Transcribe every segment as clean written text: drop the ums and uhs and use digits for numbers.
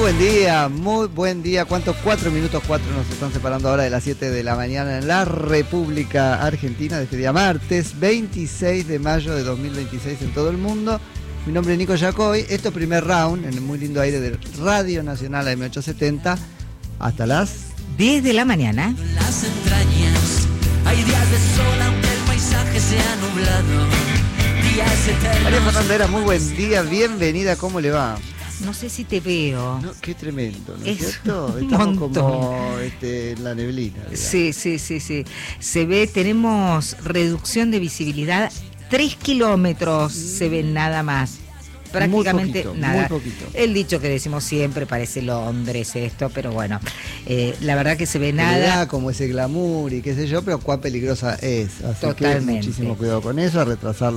muy buen día. ¿Cuántos? 4 minutos 4 nos están separando ahora de las 7 de la mañana en la República Argentina de este día martes 26 de mayo de 2026 en todo el mundo. Mi nombre es Nico Yacoy. Esto es primer round en el muy lindo aire de Radio Nacional AM870 hasta las 10 de la mañana. En las entrañas hay días de sol aunque el paisaje sea nublado. Días eternos. María Fernanda, muy buen día, bienvenida, ¿cómo le va? No sé si te veo. No, qué tremendo, ¿no es Es cierto? un Estamos montón. como en la neblina. Digamos. Sí. Se ve, tenemos reducción de visibilidad, 3 kilómetros se ven nada más. Prácticamente muy poquito, nada. muy poquito. El dicho que decimos siempre, parece Londres esto, pero bueno, la verdad que se ve Le nada. da como ese glamour y qué sé yo, pero cuán peligrosa es. Así Totalmente. que muchísimo cuidado con eso, a retrasar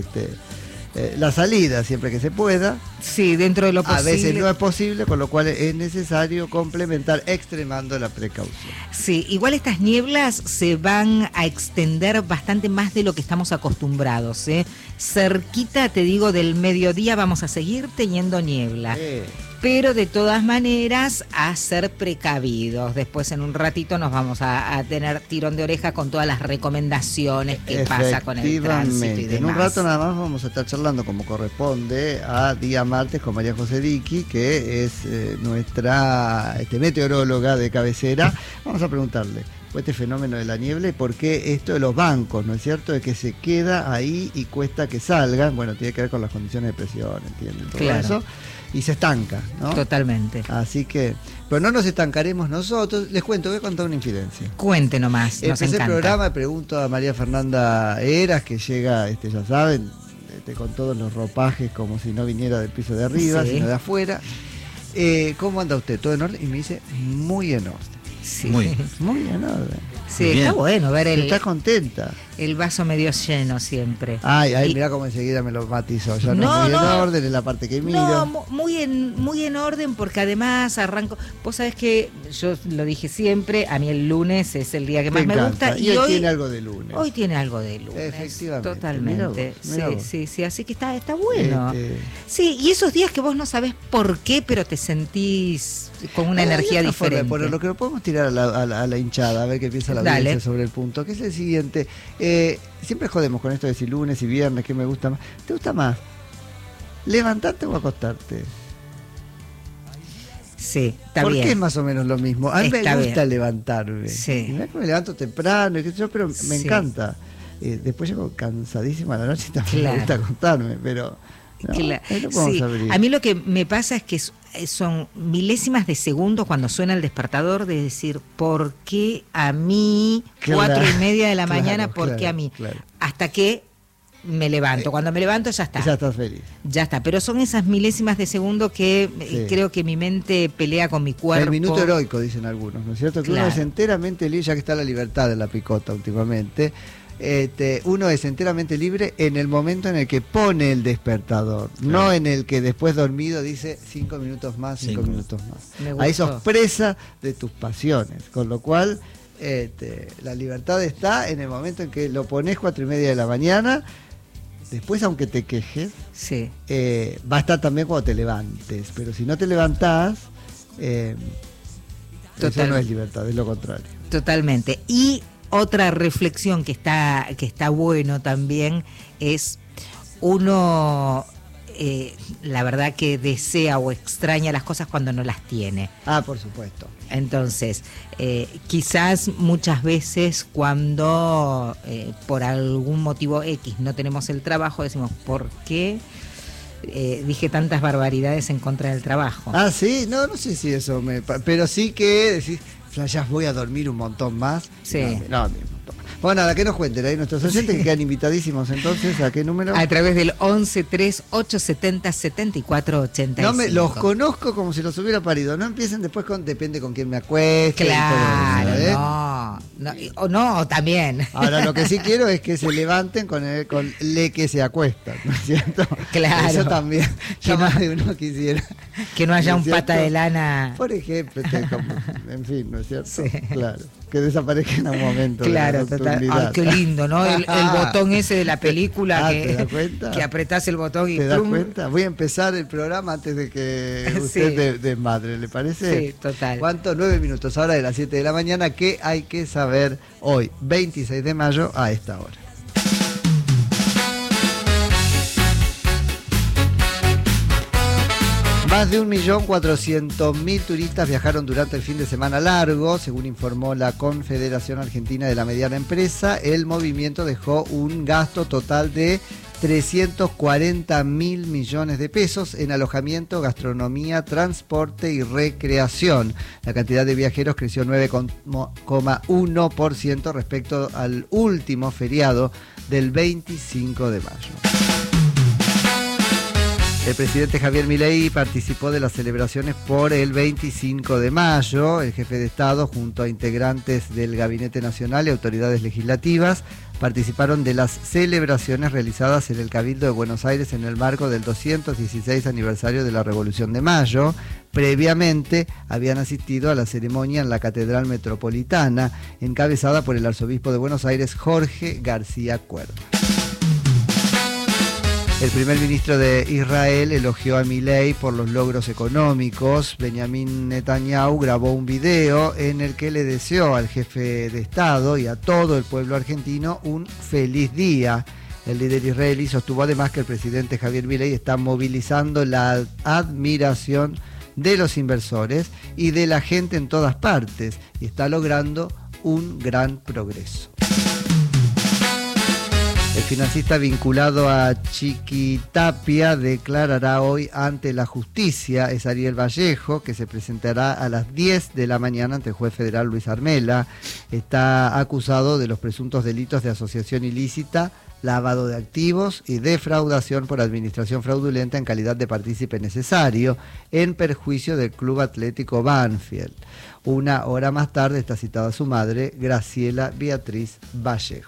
la salida siempre que se pueda. Sí, dentro de lo posible. A veces no es posible, con lo cual es necesario complementar extremando la precaución. Sí, igual estas nieblas se van a extender bastante más de lo que estamos acostumbrados, ¿eh? Cerquita, te digo, del mediodía vamos a seguir teniendo niebla. Pero de todas maneras, a ser precavidos. Después en un ratito nos vamos a tener tirón de oreja con todas las recomendaciones que pasa con el tránsito y demás. En un rato nada más vamos a estar charlando como corresponde a día martes con María José Diqui, que es nuestra meteoróloga de cabecera. Vamos a preguntarle este fenómeno de la niebla y por qué esto de los bancos, ¿no es cierto? De que se queda ahí y cuesta que salgan. Bueno, tiene que ver con las condiciones de presión, ¿entienden? Todo Claro. eso. Y se estanca, ¿no? Totalmente. Así que, pero no nos estancaremos nosotros. Les cuento, voy a contar una infidencia. Cuente nomás, nos Empecé encanta. el programa, le pregunto a María Fernanda Eras, que llega, ya saben, con todos los ropajes como si no viniera del piso de arriba, Sí. sino de afuera. ¿Cómo anda usted? ¿Todo en orden? Y me dice, muy en orden. Sí. Muy en orden. Sí, está bueno ver Está contenta. el vaso medio lleno siempre. Ay, Y- mirá cómo enseguida me lo matizó. Ya no, No, muy en no. orden, es la parte que miro. No, muy en orden, porque además arranco. Vos sabés que yo lo dije siempre, a mí el lunes es el día que más Me me encanta. gusta. Y hoy tiene algo de lunes. Hoy tiene algo de lunes. Efectivamente. Totalmente. Mirá vos. Sí, así que está bueno. Este, Sí, y esos días que vos no sabés por qué, pero te sentís con una energía hay otra forma de diferente. ponerlo, que lo podemos tirar a la hinchada, a ver qué piensa la Dale. audiencia sobre el punto, que es el siguiente. Siempre jodemos con esto de si lunes y viernes, ¿qué me gusta más? ¿Te gusta más levantarte o acostarte? Sí, está ¿Por bien. qué es más o menos lo mismo? A mí Está me gusta bien. levantarme. Sí. Y mirá que me levanto temprano, y qué sé yo, pero me Sí. encanta. Después llego cansadísima a la noche y también Claro. me gusta acostarme, pero no, Claro. ahí lo podemos Sí, abrir. a mí lo que me pasa es que son milésimas de segundo cuando suena el despertador de decir, ¿por qué a mí? Claro, 4:30 de la claro, mañana, ¿por qué claro, a mí? claro. Hasta que me levanto. Cuando me levanto ya está. Ya estás feliz. Ya está. Pero son esas milésimas de segundo que Sí. creo que mi mente pelea con mi cuerpo. El minuto heroico, dicen algunos, ¿no es cierto? Que Claro. uno es enteramente libre, ya que está la libertad en la picota últimamente. Uno es enteramente libre en el momento en el que pone el despertador, no en el que después dormido dice 5 minutos más, 5 minutos más. Me Ahí gustó. sos presa de tus pasiones, con lo cual la libertad está en el momento en que lo pones 4:30 de la mañana. Después, aunque te quejes, Sí. va a estar también cuando te levantes, pero si no te levantás, eso Total. no es libertad, es lo contrario. Totalmente. Y otra reflexión que está bueno también es uno, la verdad que desea o extraña las cosas cuando no las tiene. Ah, por supuesto. Entonces, quizás muchas veces cuando por algún motivo X no tenemos el trabajo, decimos, ¿por qué dije tantas barbaridades en contra del trabajo? Ah, sí, no sé si eso pero sí que decís, ya voy a dormir un montón más. Sí. No, un montón más. Bueno, nada, que nos cuenten ahí nuestros oyentes que quedan invitadísimos entonces, ¿a qué número? A través del 1138707485. No los conozco como si los hubiera parido. No empiecen después depende con quién me acueste. Claro, y todo eso, no, también. Ahora lo que sí quiero es que se levanten con le que se acuestan, ¿no es cierto? Claro. Eso también, Que ya no- más de uno quisiera. Que no haya ¿No un es pata cierto? de lana. Por ejemplo, en fin, ¿no es cierto? Sí. Claro. que desaparezca en algún momento. Claro, total. Ay, qué lindo, ¿no? El botón ese de la película ¿te das cuenta? Que apretás el botón y ¿Te das ¡prum! cuenta? Voy a empezar el programa antes de que usted desmadre, ¿le parece? Sí, total. ¿Cuánto? 9 minutos, ahora de las 7 de la mañana. ¿Qué hay que saber hoy, 26 de mayo, a esta hora? Más de 1.400.000 turistas viajaron durante el fin de semana largo, según informó la Confederación Argentina de la Mediana Empresa. El movimiento dejó un gasto total de 340.000 millones de pesos en alojamiento, gastronomía, transporte y recreación. La cantidad de viajeros creció 9,1% respecto al último feriado del 25 de mayo. El presidente Javier Milei participó de las celebraciones por el 25 de mayo. El jefe de Estado, junto a integrantes del Gabinete Nacional y autoridades legislativas, participaron de las celebraciones realizadas en el Cabildo de Buenos Aires en el marco del 216 aniversario de la Revolución de Mayo. Previamente habían asistido a la ceremonia en la Catedral Metropolitana, encabezada por el arzobispo de Buenos Aires, Jorge García Cuerva. El primer ministro de Israel elogió a Milei por los logros económicos. Benjamín Netanyahu grabó un video en el que le deseó al jefe de Estado y a todo el pueblo argentino un feliz día. El líder israelí sostuvo además que el presidente Javier Milei está movilizando la admiración de los inversores y de la gente en todas partes y está logrando un gran progreso. El financista vinculado a Chiquitapia declarará hoy ante la justicia. Es Ariel Vallejo, que se presentará a las 10 de la mañana ante el juez federal Luis Armela. Está acusado de los presuntos delitos de asociación ilícita, lavado de activos y defraudación por administración fraudulenta en calidad de partícipe necesario en perjuicio del Club Atlético Banfield. Una hora más tarde está citada su madre, Graciela Beatriz Vallejo.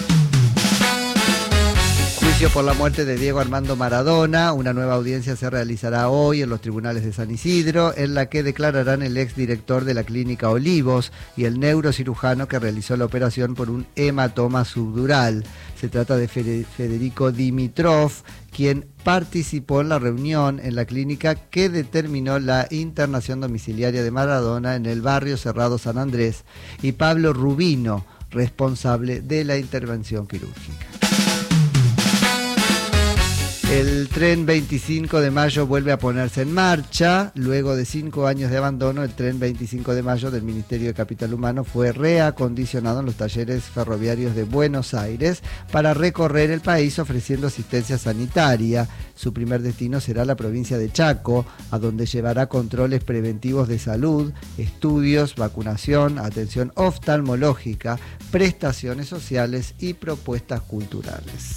Juicio por la muerte de Diego Armando Maradona. Una nueva audiencia se realizará hoy en los tribunales de San Isidro, en la que declararán el exdirector de la clínica Olivos y el neurocirujano que realizó la operación por un hematoma subdural. Se trata de Federico Dimitrov, quien participó en la reunión en la clínica que determinó la internación domiciliaria de Maradona en el barrio Cerrado San Andrés, y Pablo Rubino, responsable de la intervención quirúrgica. El tren 25 de mayo vuelve a ponerse en marcha. Luego de 5 años de abandono, el tren 25 de mayo del Ministerio de Capital Humano fue reacondicionado en los talleres ferroviarios de Buenos Aires para recorrer el país ofreciendo asistencia sanitaria. Su primer destino será la provincia de Chaco, a donde llevará controles preventivos de salud, estudios, vacunación, atención oftalmológica, prestaciones sociales y propuestas culturales.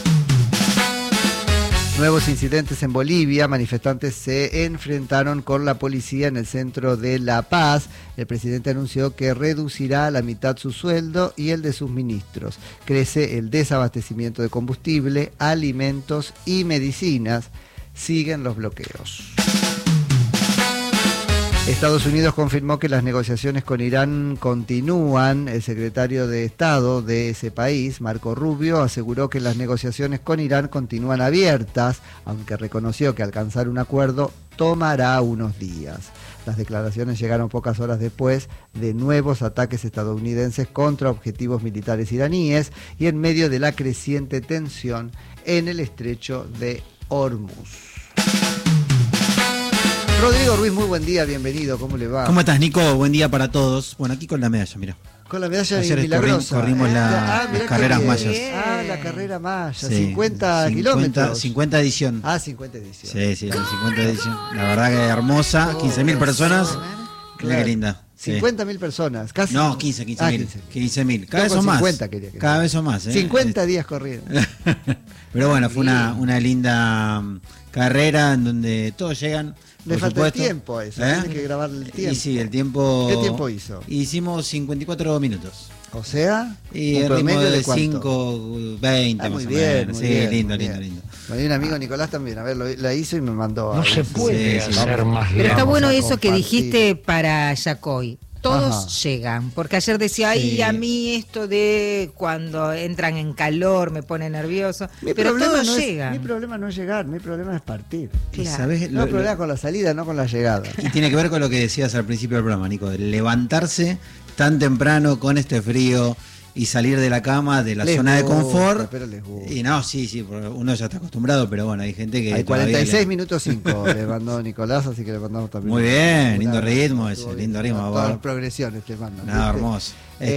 Nuevos incidentes en Bolivia. Manifestantes se enfrentaron con la policía en el centro de La Paz. El presidente anunció que reducirá a la mitad su sueldo y el de sus ministros. Crece el desabastecimiento de combustible, alimentos y medicinas. Siguen los bloqueos. Estados Unidos confirmó que las negociaciones con Irán continúan. El secretario de Estado de ese país, Marco Rubio, aseguró que las negociaciones con Irán continúan abiertas, aunque reconoció que alcanzar un acuerdo tomará unos días. Las declaraciones llegaron pocas horas después de nuevos ataques estadounidenses contra objetivos militares iraníes y en medio de la creciente tensión en el estrecho de Hormuz. Rodrigo Ruiz, muy buen día, bienvenido, ¿cómo le va? ¿Cómo estás, Nico? Buen día para todos. Bueno, aquí con la medalla, mira. Con la medalla ayer milagrosa. Corrimos las carreras mayas. La carrera maya, Sí, 50 kilómetros. 50 edición. 50 edición. Sí, 50 edición. La verdad que hermosa, 15.000 personas. Qué linda. 50.000 personas, casi. No, 15.000. 15.000. Cada vez son más. 50 quería que Cada vez son más. 50 días corriendo. Pero bueno, fue una linda carrera en donde todos llegan. Le falta el tiempo a eso, tiene que grabar el tiempo. Y sí, el tiempo. ¿Qué tiempo hizo? Hicimos 54 minutos. O sea, y el ritmo de 5:20 más muy o bien, menos. muy Sí, bien, lindo. Bueno, y un amigo Nicolás también, a ver, la hizo y me mandó. No se puede hacer más. Pero está bueno eso que compartir. dijiste para Yacoy. todos llegan. Porque ayer decía, ay, Sí. a mí esto de cuando entran en calor me pone nervioso. Pero todos llegan. Mi problema no es llegar, mi problema es partir. Y Claro. ¿sabés? No, problema con la salida, no con la llegada. Y tiene que ver con lo que decías al principio del programa, Nico, de levantarse tan temprano con este frío y salir de la cama, de la Les zona de gusta, confort. pero les gusta. Y no, sí, porque uno ya está acostumbrado, pero bueno, hay gente que Hay todavía 46 le- minutos 5 le mandó Nicolás, así que le mandamos también. Muy bien, lindo Una- ritmo estuvo ese, bien. lindo ritmo. Todas las progresiones te mandan. Nada, ¿viste? hermoso.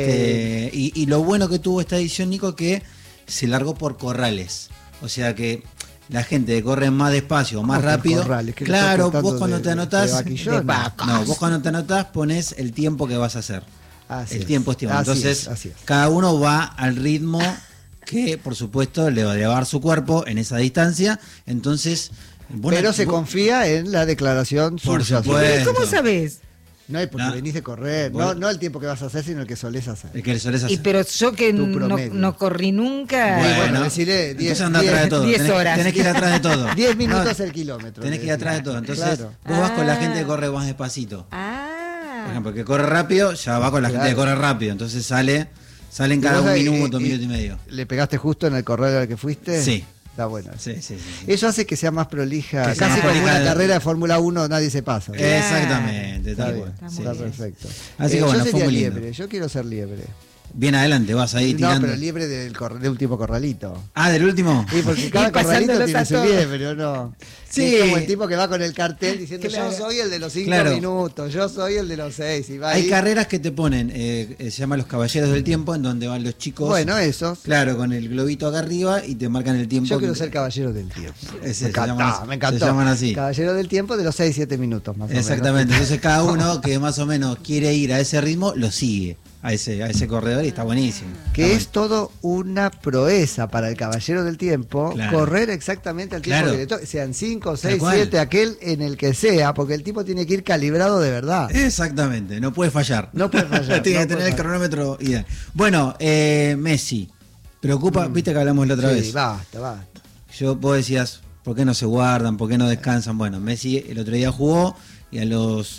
Eh, Y lo bueno que tuvo esta edición, Nico, que se largó por corrales. O sea que la gente que corre más despacio, más ¿Cómo por rápido. corrales? ¿Qué le Claro, estás vos tratando cuando de- te de anotás. vaquillón? de vacas. No, vos cuando te anotás pones el tiempo que vas a hacer. Así El es. tiempo estimado. Así Entonces, es, así es. cada uno va al ritmo que, por supuesto, le va a llevar su cuerpo en esa distancia. Entonces, Pero se confía en la declaración Por suya. supuesto. ¿Cómo sabés? No es porque No. venís de correr, Vos- no el tiempo que vas a hacer, sino el que solés hacer. el que solés Y hacer. pero yo que Tu no, promedio. no corrí nunca. Bueno, decirle 10 entonces anda atrás de todo. 10 Tenés, horas. tenés que ir atrás de todo. 10 minutos No, el kilómetro. tenés que ir atrás de todo. Entonces, Claro. vos vas con la Ah. gente que corre más despacito. Ah. Por ejemplo, el que corre rápido, ya va con la gente que Claro. corre rápido. Entonces salen ¿Y cada vos, un y- minuto, y- minuto y medio. ¿Le pegaste justo en el correo al que fuiste? Sí. Está bueno. Sí, sí, sí. Eso hace que sea más prolija. Que sea Casi más como prolija una de- carrera de Fórmula 1, nadie se pasa. Claro. Exactamente, Está tal bien, cual. Está Sí, está muy bien. perfecto. Así que bueno, yo fue sería muy lindo. liebre, yo quiero ser liebre. Bien adelante, vas ahí No, tirando. pero liebre del último corralito. Ah, del último. Sí, porque cada Y corralito pasándolos tiene a su todos. liebre, ¿o no? Sí. Es como el tipo que va con el cartel diciendo Claro. yo soy el de los 5 Claro. minutos, yo soy el de los 6. Y va Hay ahí. carreras que te ponen, se llama Los Caballeros del Tiempo, en donde van los chicos. Bueno, esos. Claro, con el globito acá arriba y te marcan el tiempo. Yo quiero ser caballero del tiempo. Ese, me encantó, me encantó. Se llaman así. Caballero del tiempo de los 6-7 minutos más o menos. Exactamente. Entonces cada uno que más o menos quiere ir a ese ritmo, lo sigue a ese corredor y está buenísimo. Que Está es todo una proeza para el caballero del tiempo, Claro. correr exactamente al tiempo Claro. que le toque, sean 5, Tal 6, cual. 7, aquel en el que sea, porque el tipo tiene que ir calibrado de verdad. bueno. Exactamente, no puede fallar. No puede fallar, Tiene no que tener puede el fallar. cronómetro ideal. Bueno, Messi. Preocupa, viste que hablamos la otra Sí, vez. basta. Vos decías, ¿por qué no se guardan? ¿Por qué no descansan? Bueno, Messi el otro día jugó y a los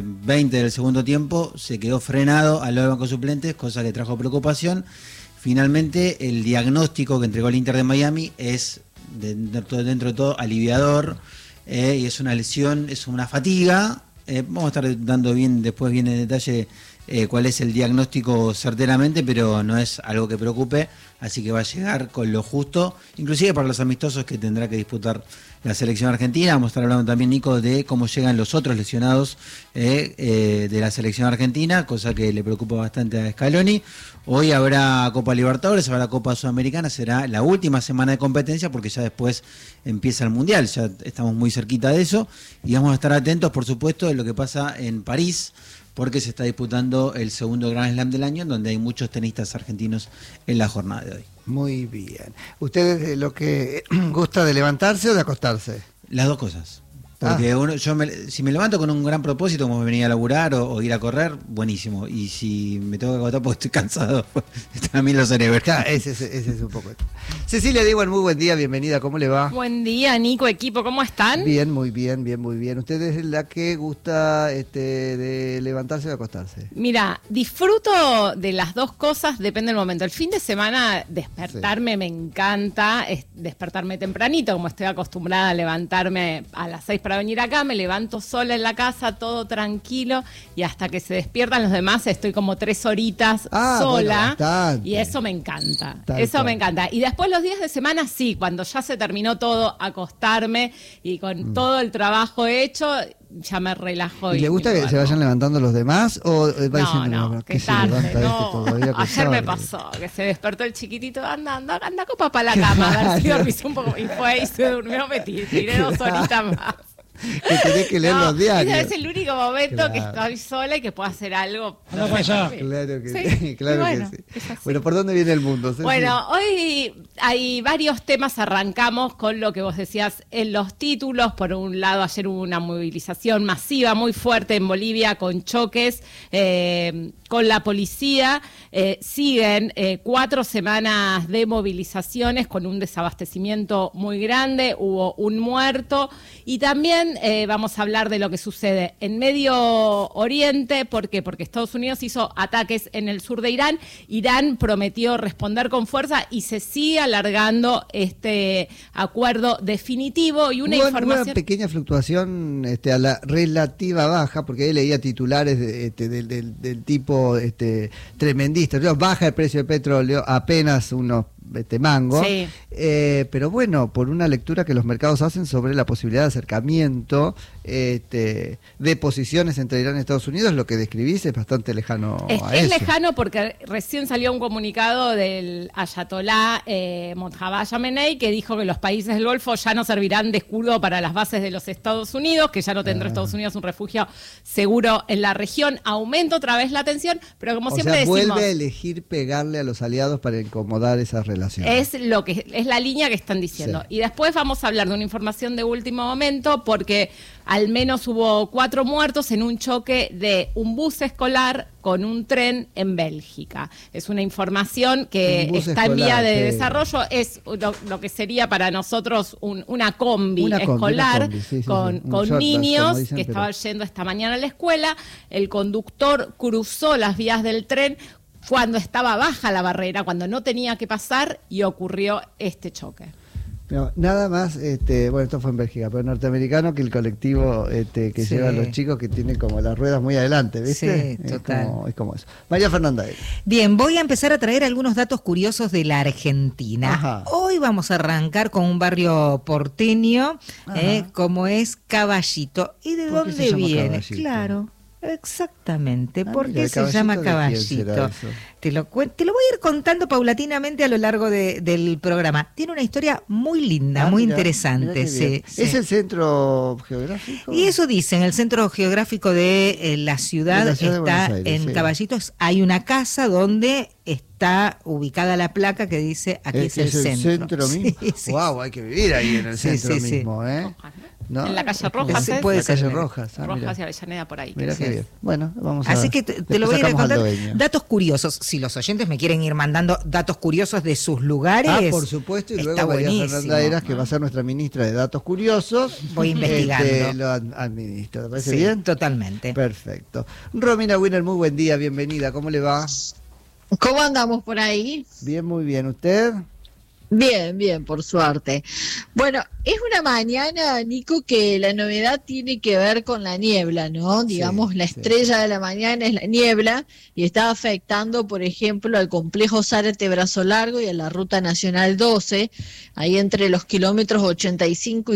20 del segundo tiempo se quedó frenado al lado del banco de suplentes, cosa que trajo preocupación. Finalmente, el diagnóstico que entregó el Inter de Miami es, dentro de todo, aliviador, y es una lesión, es una fatiga. Vamos a estar dando después bien en detalle cuál es el diagnóstico certeramente, pero no es algo que preocupe, así que va a llegar con lo justo, inclusive para los amistosos que tendrá que disputar la selección argentina. Vamos a estar hablando también, Nico, de cómo llegan los otros lesionados de la selección argentina, cosa que le preocupa bastante a Scaloni. Hoy habrá Copa Libertadores, habrá Copa Sudamericana, será la última semana de competencia porque ya después empieza el Mundial, ya estamos muy cerquita de eso y vamos a estar atentos, por supuesto, de lo que pasa en París, porque se está disputando el segundo Grand Slam del año, donde hay muchos tenistas argentinos en la jornada de hoy. Muy bien. ¿Ustedes lo que gusta de levantarse o de acostarse? Las dos cosas. Porque si me levanto con un gran propósito, como venir a laburar o ir a correr, buenísimo. Y si me tengo que agotar porque estoy cansado, también lo seré. Claro, ese es un poco. Cecilia Diwan, muy buen día, bienvenida, ¿cómo le va? Buen día, Nico, equipo, ¿cómo están? Bien, muy bien. ¿Usted es la que gusta de levantarse o de acostarse? Mira, disfruto de las dos cosas, depende del momento. El fin de semana despertarme me encanta, despertarme tempranito, como estoy acostumbrada a levantarme a las 6 para venir acá, me levanto sola en la casa, todo tranquilo, y hasta que se despiertan los demás estoy como 3 horitas sola, bueno, bastante. y eso me encanta, Tal eso cual. me encanta. Y después los días de semana sí, cuando ya se terminó todo, acostarme y con todo el trabajo hecho, ya me relajo. ¿Y le gusta que se vayan levantando los demás o va diciendo No, que qué se tarde, levanta no. este todavía que Ayer me sabe? pasó que se despertó el chiquitito, anda copa para la cama, a ver si dormís un poco. Y fue y se durmió, me tiré 2 horitas más. Que tenés que leer los diarios. Ese es el único momento Claro. que estoy sola y que puedo hacer algo. Claro que Sí, claro bueno, que sí. es así. Bueno, ¿por dónde viene el mundo? Ceci? Bueno, hoy hay varios temas, arrancamos con lo que vos decías en los títulos. Por un lado, ayer hubo una movilización masiva muy fuerte en Bolivia con choques con la policía. Siguen 4 semanas de movilizaciones con un desabastecimiento muy grande, hubo un muerto y también vamos a hablar de lo que sucede en Medio Oriente. ¿Por qué? Porque Estados Unidos hizo ataques en el sur de Irán. Irán prometió responder con fuerza y se sigue alargando este acuerdo definitivo. Y una información... Una pequeña fluctuación a la relativa baja, porque ahí leía titulares del tipo tremendista. Baja el precio del petróleo, apenas unos mangos, sí. Pero bueno, por una lectura que los mercados hacen sobre la posibilidad de acercamiento de posiciones entre Irán y Estados Unidos, lo que describís es bastante lejano a es eso. lejano porque recién salió un comunicado del ayatolá Mojtaba Khamenei que dijo que los países del Golfo ya no servirán de escudo para las bases de los Estados Unidos, que ya no tendrá Estados Unidos un refugio seguro en la región. Aumenta otra vez la tensión, pero como siempre decimos... vuelve a elegir pegarle a los aliados para incomodar esas relaciones. Es la línea que están diciendo. Sí. Y después vamos a hablar de una información de último momento, porque al menos hubo 4 muertos en un choque de un bus escolar con un tren en Bélgica. Es una información que está en vía de desarrollo. Es lo que sería para nosotros una combi escolar con niños que estaban yendo esta mañana a la escuela. El conductor cruzó las vías del tren cuando estaba baja la barrera, cuando no tenía que pasar, y ocurrió este choque. No, nada más, bueno, esto fue en Bélgica, pero norteamericano, que el colectivo que lleva a los chicos, que tiene como las ruedas muy adelante, ¿viste? Sí, total. Es como eso. María Fernanda. Bien, voy a empezar a traer algunos datos curiosos de la Argentina. Ajá. Hoy vamos a arrancar con un barrio porteño, como es Caballito. ¿Y de dónde viene? Caballito? Claro. Exactamente, ¿por mira, qué se llama Caballito? Te lo voy a ir contando paulatinamente a lo largo del programa. Tiene una historia muy linda, muy interesante. Sí. ¿Es el centro geográfico? Y eso dicen, el centro geográfico de la ciudad está en Caballito. Hay una casa donde está ubicada la placa que dice aquí es el centro. ¿El centro mismo? Sí. Wow, hay que vivir ahí en el centro mismo, ¿eh? ¿No? En la calle Rojas, puede ser. Calle Rojas y Avellaneda por ahí. Mira qué bien. Bueno, vamos a... Así que te lo voy a ir contando. Datos curiosos. Si los oyentes me quieren ir mandando datos curiosos de sus lugares... por supuesto, y luego María Fernanda Heras, que va a ser nuestra ministra de Datos Curiosos. Voy investigando. Lo administra. ¿Te parece bien? Totalmente. Perfecto. Romina Winner, muy buen día, bienvenida. ¿Cómo le va? ¿Cómo andamos por ahí? Bien, muy bien. ¿Usted? Bien, bien, por suerte. Bueno, es una mañana, Nico, que la novedad tiene que ver con la niebla, ¿no? Digamos, la estrella de la mañana es la niebla y está afectando, por ejemplo, al complejo Zárate-Brazo Largo y a la Ruta Nacional 12, ahí entre los kilómetros 85 y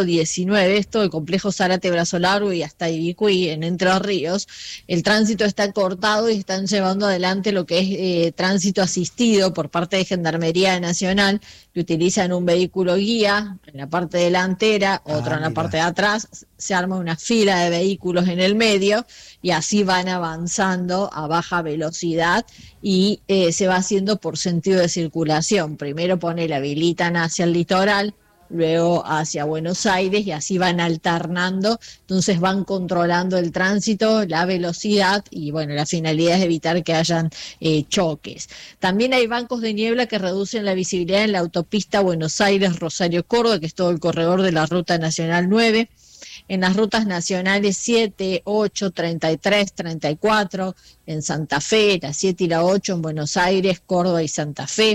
119, esto, el complejo Zárate-Brazo Largo y hasta Ibicuí, en Entre Ríos. El tránsito está cortado y están llevando adelante lo que es tránsito asistido por parte de Gendarmería Nacional, que utilizan un vehículo guía en la parte delantera, otro en la parte de atrás, se arma una fila de vehículos en el medio y así van avanzando a baja velocidad y se va haciendo por sentido de circulación. Primero la habilitan hacia el litoral, luego hacia Buenos Aires y así van alternando, entonces van controlando el tránsito, la velocidad y bueno, la finalidad es evitar que hayan choques. También hay bancos de niebla que reducen la visibilidad en la autopista Buenos Aires-Rosario-Córdoba, que es todo el corredor de la Ruta Nacional 9, en las rutas nacionales 7, 8, 33, 34, en Santa Fe, la 7 y la 8 en Buenos Aires, Córdoba y Santa Fe.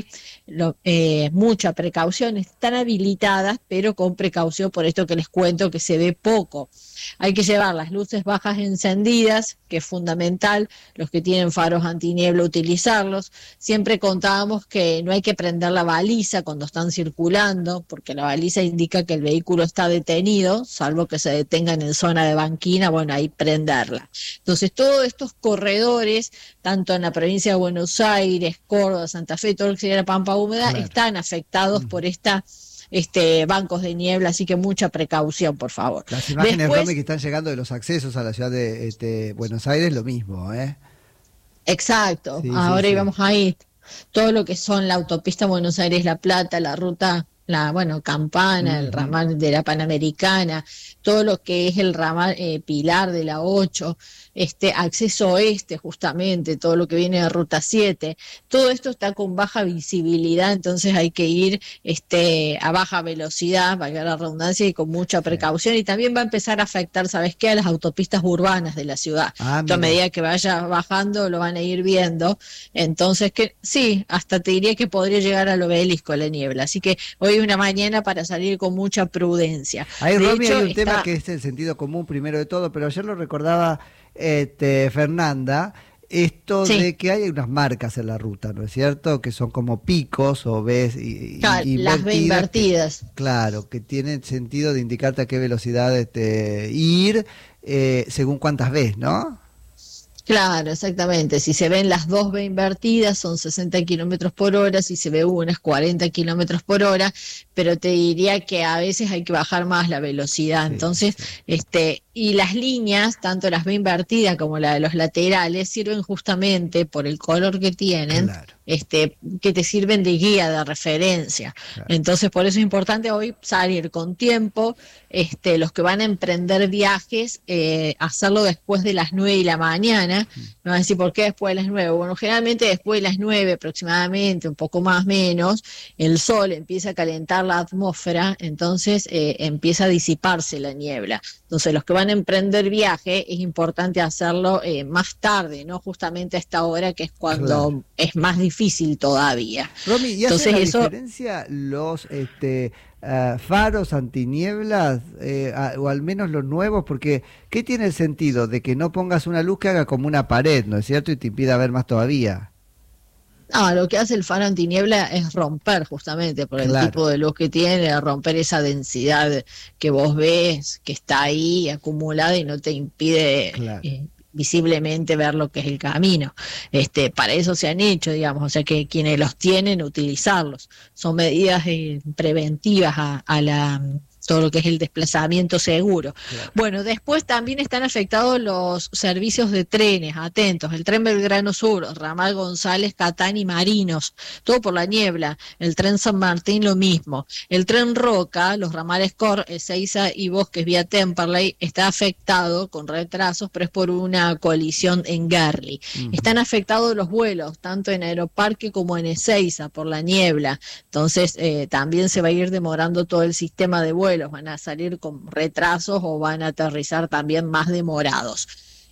Mucha precaución, están habilitadas, pero con precaución por esto que les cuento que se ve poco. Hay que llevar las luces bajas encendidas, que es fundamental, los que tienen faros antiniebla utilizarlos. Siempre contábamos que no hay que prender la baliza cuando están circulando, porque la baliza indica que el vehículo está detenido, salvo que se detengan en zona de banquina, bueno, ahí prenderla. Entonces todos estos corredores, tanto en la provincia de Buenos Aires, Córdoba, Santa Fe, todo lo que sería la Pampa Húmeda, están afectados por bancos de niebla, así que mucha precaución, por favor. Las imágenes, Romy, que están llegando de los accesos a la ciudad de Buenos Aires, lo mismo, ¿eh? Exacto, ahora íbamos ahí, todo lo que son la autopista Buenos Aires-La Plata, la ruta Campana, el ramal de la Panamericana, todo lo que es el ramal Pilar de la 8, acceso oeste justamente, todo lo que viene de Ruta 7, todo esto está con baja visibilidad, entonces hay que ir a baja velocidad, valga la redundancia, y con mucha precaución, y también va a empezar a afectar, ¿sabes qué?, a las autopistas urbanas de la ciudad. A medida que vaya bajando lo van a ir viendo, entonces sí, hasta te diría que podría llegar al Obelisco la niebla, así que hoy es una mañana para salir con mucha prudencia. Ahí, Romy, hay un tema que es el sentido común primero de todo, pero ayer lo recordaba Fernanda, esto de que hay unas marcas en la ruta, ¿no es cierto? Que son como picos o ves las ve invertidas. Claro, que tienen sentido de indicarte a qué velocidad ir según cuántas ves, ¿no? Claro, exactamente. Si se ven las dos B invertidas son 60 kilómetros por hora, si se ve unas 40 kilómetros por hora, pero te diría que a veces hay que bajar más la velocidad. Entonces, y las líneas, tanto las B invertidas como la de los laterales, sirven justamente por el color que tienen, que te sirven de guía, de referencia. Claro. Entonces, por eso es importante hoy salir con tiempo, los que van a emprender viajes, hacerlo después de las 9 de la mañana. Me van a decir, ¿por qué después de las 9? Bueno, generalmente después de las 9 aproximadamente, un poco más menos, el sol empieza a calentar la atmósfera, entonces empieza a disiparse la niebla. Entonces, los que van a emprender viaje, es importante hacerlo más tarde, no justamente a esta hora, que es cuando es más difícil todavía. Romy, ¿y hace la diferencia los faros antinieblas, o al menos los nuevos? Porque ¿qué tiene el sentido de que no pongas una luz que haga como una pared, ¿no es cierto? Y te impida ver más todavía. No, lo que hace el faro antiniebla es romper justamente por el tipo de luz que tiene, romper esa densidad que vos ves, que está ahí acumulada y no te impide visiblemente ver lo que es el camino. Para eso se han hecho, digamos, o sea que quienes los tienen, utilizarlos. Son medidas preventivas a todo lo que es el desplazamiento seguro. Claro. Bueno, después también están afectados los servicios de trenes, atentos, el tren Belgrano Sur, Ramal González, Catán y Marinos, todo por la niebla, el tren San Martín lo mismo, el tren Roca, los ramales Cor, Ezeiza y Bosques vía Temperley, está afectado con retrasos, pero es por una colisión en Garli. Están afectados los vuelos, tanto en Aeroparque como en Ezeiza, por la niebla, entonces también se va a ir demorando todo el sistema de vuelos, van a salir con retrasos o van a aterrizar también más demorados.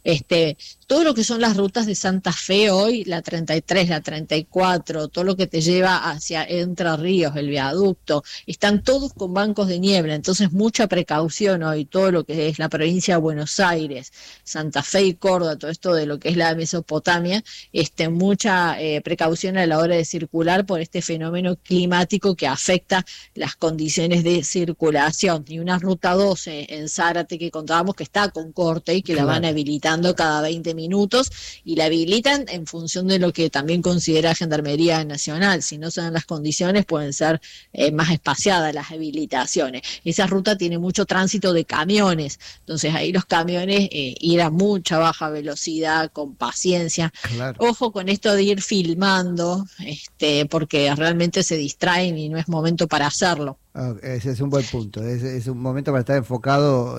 Todo lo que son las rutas de Santa Fe hoy, la 33, la 34, todo lo que te lleva hacia Entre Ríos, el viaducto, están todos con bancos de niebla, entonces mucha precaución hoy, todo lo que es la provincia de Buenos Aires, Santa Fe y Córdoba, todo esto de lo que es la Mesopotamia, mucha precaución a la hora de circular por este fenómeno climático que afecta las condiciones de circulación. Y una ruta 12 en Zárate que contábamos que está con corte y que la van habilitando cada 20 minutos y la habilitan en función de lo que también considera Gendarmería Nacional. Si no se dan las condiciones, pueden ser más espaciadas las habilitaciones. Esa ruta tiene mucho tránsito de camiones, entonces ahí los camiones ir a mucha baja velocidad, con paciencia. Claro. Ojo con esto de ir filmando, porque realmente se distraen y no es momento para hacerlo. Ese es un buen punto, es un momento para estar enfocado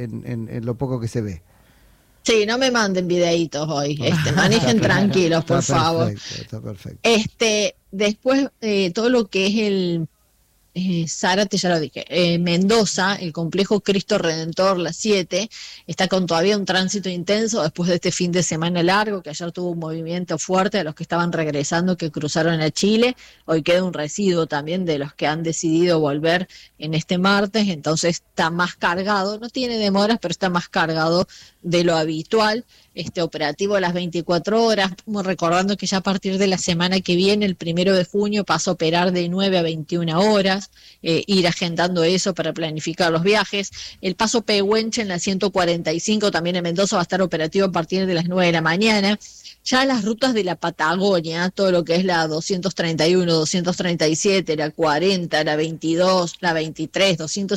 en lo poco que se ve. Sí, no me manden videitos hoy, manejen tranquilos, por favor. Está perfecto. Después, todo lo que es el Zárate, ya lo dije, Mendoza, el complejo Cristo Redentor, la 7, está con todavía un tránsito intenso después de este fin de semana largo, que ayer tuvo un movimiento fuerte de los que estaban regresando, que cruzaron a Chile. Hoy queda un residuo también de los que han decidido volver en este martes, entonces está más cargado, no tiene demoras, pero está más cargado de lo habitual. Operativo a las 24 horas, recordando que ya a partir de la semana que viene, el 1 de junio, pasa a operar de 9 a 21 horas, ir agendando eso para planificar los viajes. El paso Pehuenche en la 145, también en Mendoza, va a estar operativo a partir de las 9 de la mañana. Ya las rutas de la Patagonia, todo lo que es la 231, 237, la 40, la 22, la 23,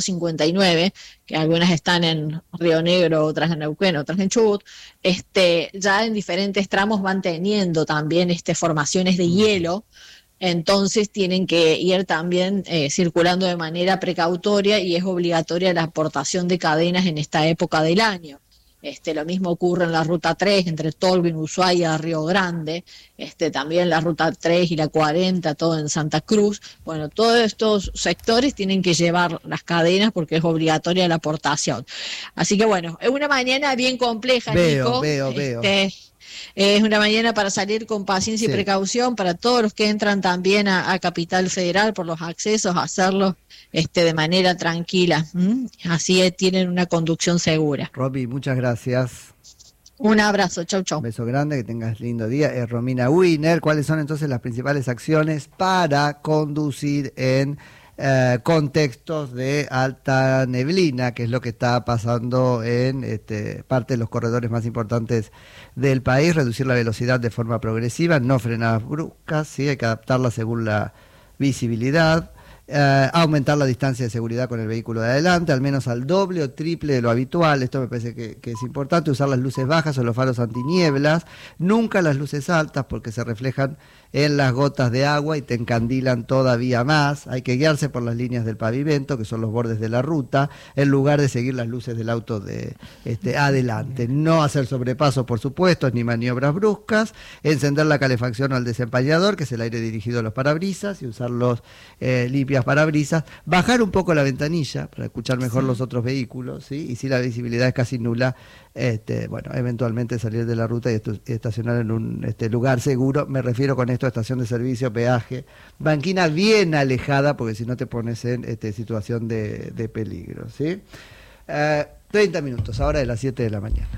259, que algunas están en Río Negro, otras en Neuquén, otras en Chubut, ya en diferentes tramos van teniendo también formaciones de hielo, entonces tienen que ir también circulando de manera precautoria y es obligatoria la aportación de cadenas en esta época del año. Lo mismo ocurre en la Ruta 3, entre Tolwyn, Ushuaia, Río Grande, también la Ruta 3 y la 40, todo en Santa Cruz. Bueno, todos estos sectores tienen que llevar las cadenas porque es obligatoria la aportación. Así que bueno, es una mañana bien compleja, Nico. Veo. Es una mañana para salir con paciencia y precaución, para todos los que entran también a Capital Federal por los accesos, hacerlo de manera tranquila. Así tienen una conducción segura. Romy, muchas gracias. Un abrazo, chau. Un beso grande, que tengas lindo día. Es Romina Wiener. ¿Cuáles son entonces las principales acciones para conducir en contextos de alta neblina, que es lo que está pasando en parte de los corredores más importantes del país? Reducir la velocidad de forma progresiva, no frenadas bruscas, ¿sí? Hay que adaptarla según la visibilidad. Aumentar la distancia de seguridad con el vehículo de adelante, al menos al doble o triple de lo habitual. Esto me parece que es importante. Usar las luces bajas o los faros antinieblas, nunca las luces altas porque se reflejan en las gotas de agua y te encandilan todavía más. Hay que guiarse por las líneas del pavimento, que son los bordes de la ruta, en lugar de seguir las luces del auto de adelante. No hacer sobrepasos, por supuesto, ni maniobras bruscas. Encender la calefacción o el desempañador, que es el aire dirigido a los parabrisas, y usar los limpias parabrisas. Bajar un poco la ventanilla para escuchar mejor los otros vehículos, ¿sí? Y si la visibilidad es casi nula, eventualmente salir de la ruta y estacionar en un lugar seguro. Me refiero con esto a estación de servicio, peaje, banquina bien alejada, porque si no te pones en situación de peligro, ¿sí? 30 minutos, ahora de las 7 de la mañana.